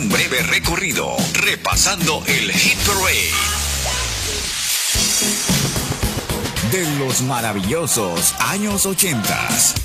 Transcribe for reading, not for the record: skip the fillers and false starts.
Un breve recorrido repasando el Hit Parade de los maravillosos años 80.